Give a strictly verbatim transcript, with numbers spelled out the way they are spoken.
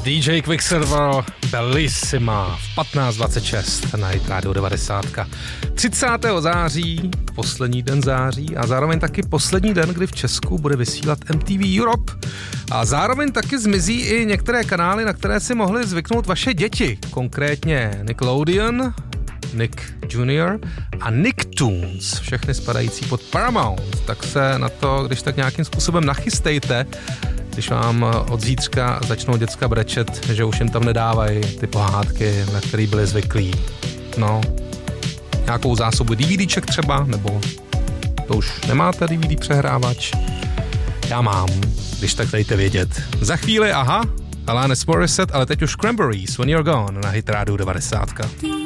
D J Quicksilver, Bellissima v patnáct dvacet šest na Hit Radio devadesát. třicátého září, poslední den září a zároveň taky poslední den, kdy v Česku bude vysílat M T V Europe. A zároveň taky zmizí i některé kanály, na které si mohly zvyknout vaše děti, konkrétně Nickelodeon, Nick junior a Nicktoons, všechny spadající pod Paramount. Tak se na to, když tak nějakým způsobem nachystejte, když vám od zítřka začnou děcka brečet, že už jim tam nedávají ty pohádky, na které byli zvyklí. No, nějakou zásobu DVDček třeba, nebo to už nemáte D V D přehrávač? Já mám, když tak dejte vědět. Za chvíli, aha, Alanis Morissette, ale teď už Cranberries, When You're Gone na Hit Radio devadesát.